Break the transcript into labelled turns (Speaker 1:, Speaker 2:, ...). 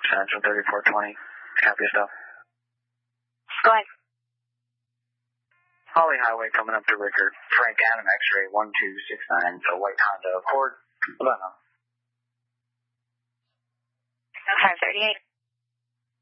Speaker 1: Central 3420. Copy yourself.
Speaker 2: Go ahead.
Speaker 1: Holly Highway coming up to Rickard. Frank Adam X-ray 1269. So white Honda Accord. Hold on now.
Speaker 2: 538.